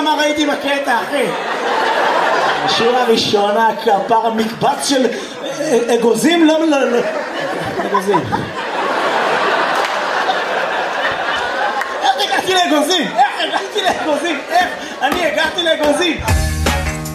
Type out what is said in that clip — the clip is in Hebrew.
מה ראיתי בקטע, אחי. השיר הראשונה, כפר מקבץ של אגוזים, לא, אגוזים. איך הגעתי לאגוזים? איך אני הגעתי לאגוזים?